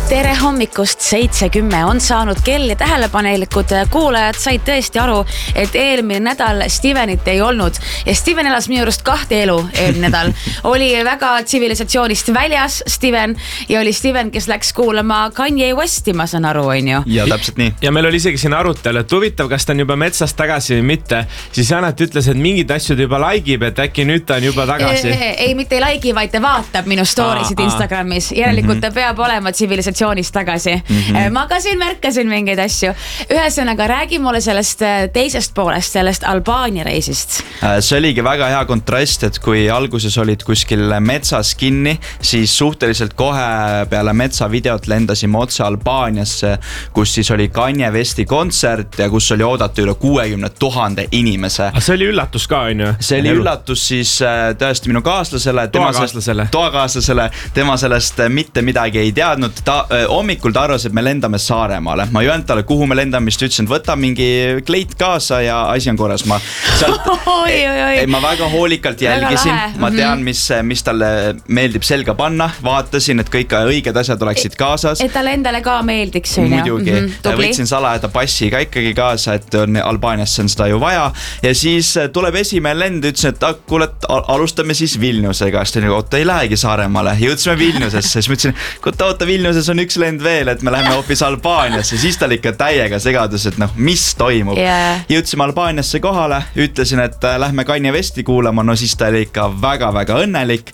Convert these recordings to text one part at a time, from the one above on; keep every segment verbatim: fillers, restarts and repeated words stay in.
Tere hommikust, seitse kümme on saanud kell ja tähelepanelikud kuulajad said tõesti aru, et eelmine nädal Stevenit ei olnud ja Steven elas minu juurest kahte elu eelmine nädal. Oli väga tsivilisatsioonist väljas Steven ja oli Steven, kes läks kuulama Kanye Westi, ma saan aru, on ju. Ja täpselt nii. Ja meil oli isegi siin arutelu, et huvitav, kas ta on juba metsast tagasi või mitte. Siis Janet ütles, et mingid asjad juba laigib, et äkki nüüd ta on juba tagasi. Ei, ei mitte ei laigi, vaid ta vaatab minu storiesid Instagramis. Järelikult ta peab olema tsivilisatsioonist tagasi. Mm-hmm. Ma ka siin märkasin mingeid asju. Ühesõnaga, räägi mulle sellest teisest poolest, sellest Albaania reisist. See oligi väga hea kontrast, et kui alguses olid kuskil metsas kinni, siis suhteliselt kohe peale metsavideot lendasime otse Albaaniasse, kus siis oli Kanye Westi kontsert ja kus oli oodata üle kuuekümne tuhande inimese. See oli üllatus ka, on ju? See oli üllatus siis tõesti minu kaaslasele. Toakaaslasele. Toakaaslasele. Tema sellest mitte midagi ei teadnud. Ta, hommikul ta arvas, et me lendame Saaremaale. Ma ei öelnud talle, kuhu me lendame, siis ütlesin, et võta mingi kleit kaasa ja asi on korras. Ma, sealt, oi, oi, oi. ma väga hoolikalt jälgisin. Ma tean, mis, mis talle meeldib selga panna. Vaatasin, et kõik õiged asjad oleksid kaasas. Et talle endale ka meeldiks. Muidugi. Mm-hmm, võtsin salajada passi ka ikkagi kaasa, et on Albaaniasse on seda ju vaja. Ja siis tuleb esimene lend, ütlesin, et ah, kuule, alustame siis Vilniusega. Siis ta oli, oota, ei lähegi Saaremaale. Jõudsime Vilniusesse. Siis ma ütlesin, oota, oota, Vilniuses on üks lend veel, et me läheme hoopis Albaaniasse. Siis ta oli ikka täiega segadus, et noh, mis toimub. Yeah. Jõudsime Albaaniasse kohale, ütlesin, et lähme Kanye Westi kuulama, no siis ta oli ikka väga-väga õnnelik.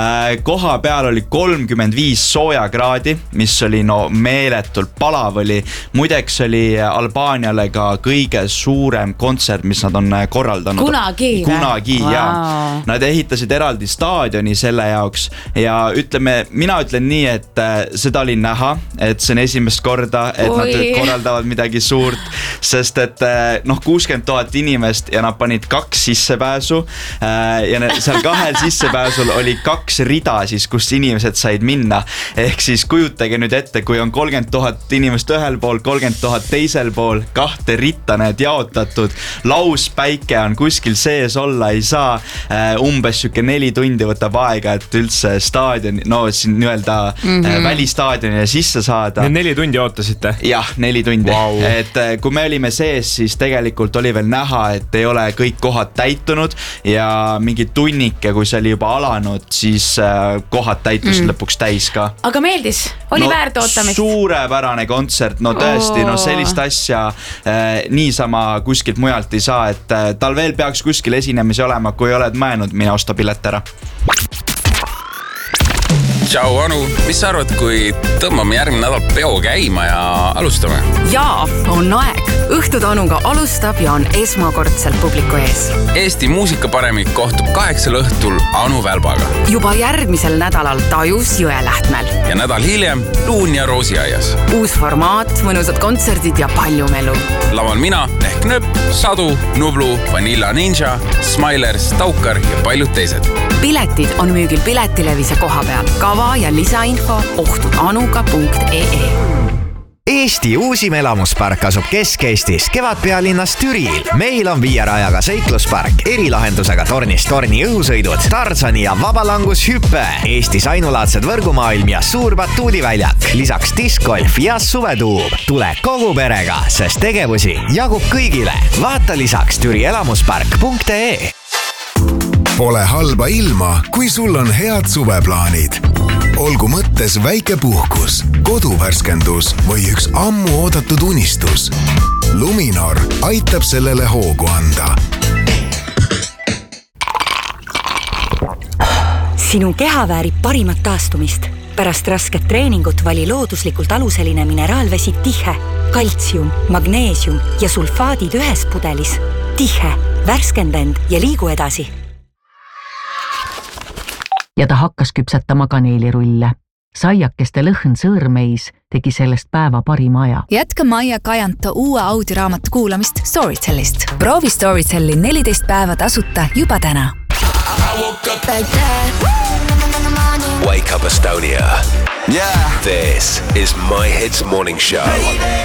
Koha peal oli kolmkümmend viis soojakraadi, mis oli no meeletult palav oli. Muideks oli Albaaniale ka kõige suurem kontsert, mis nad on korraldanud. Kunagi, Kunagi, wow. ja. Nad ehitasid eraldi staadioni selle jaoks ja ütleme, mina ütlen nii, et seda oli näha, et see on esimest korda, et Oi. Nad korraldavad midagi suurt, sest et noh, kuuskümmend tuhat inimest ja nad panid kaks sissepääsu ja seal kahel sissepääsul oli kaks rida siis, kus inimesed said minna. Ehk siis kujutage nüüd ette, kui on kolmkümmend tuhat inimest ühel pool, kolmkümmend tuhat teisel pool, kahte ritta need jaotatud, lauspäike on kuskil sees olla ei saa, umbes süke neli tundi võtab aega, et üldse staadion, no siin nii-öelda mm-hmm. välistaadionile sisse saada. Need neli tundi ootasite? Jah, neli tundi. Wow. Et kui me olime sees, siis tegelikult oli veel näha, et ei ole kõik kohad täitunud ja mingi tunnike, kui see oli juba alanud, siis kohad täitusid mm. lõpuks täis ka. Aga meeldis? Oli no, väärt ootamist? Suurepärane kontsert, no tõesti, oh. no sellist asja eh, niisama kuskilt mujalt ei saa, et eh, tal veel peaks kuskil esinemisi olema, kui oled mõelnud, mine osta pilet ära. Tšau, Anu. Mis sa arvad, kui tõmbame järgmine nädal peo käima ja alustame? Jaa, on aeg. Õhtud Anuga alustab ja on esmakordselt publiku ees. Eesti muusikaparemik kohtub kaheksal õhtul Anu Välbaga. Juba järgmisel nädalal Tajus Jõelähtmel. Ja nädal hiljem Luun ja Roosiaias. Uus formaat, mõnusad kontserdid ja palju melu. Laval mina ehk Nööp, Sadu, Nublu, Vanilla Ninja, Smilers, Taukar ja paljud teised. Piletid on müügil Piletilevise koha peal. Kava ja lisainfo ohtudanuga punkt ee. Eesti uusim elamuspark asub Kesk-Eestis Kevadpealinnas Türil. Meil on viie rajaga seikluspark, erilahendusega tornist torni õhusõidud, Tarzani ja vabalangushüppe, Eestis ainulaadsed võrgumaailm ja suur batuudiväljak, lisaks diskgolf ja suvetuub. Tule kogu perega, sest tegevusi jagub kõigile. Vaata lisaks türi elamuspark punkt ee. Pole halba ilma, kui sul on head suveplaanid. Olgu mõttes väike puhkus, koduvärskendus või üks ammu oodatud unistus. Luminor aitab sellele hoogu anda. Sinu keha väärib parimat taastumist. Pärast rasket treeningut vali looduslikult aluseline mineraalvesi Tihe, kaltsium, magneesium ja sulfaadid ühes pudelis. Tihe, värskendend ja liigu edasi. Ja ta hakkas küpsetama kaneelirulle. Saiakeste lõhn sõõrmeis tegi sellest päeva parima aja. Jätka Maia Kajanta uue audioraamatu kuulamist Storytellist. Proovi Storytelli neliteist päeva tasuta juba täna. Wake up Estonia. Yeah. This is My Hits Morning Show.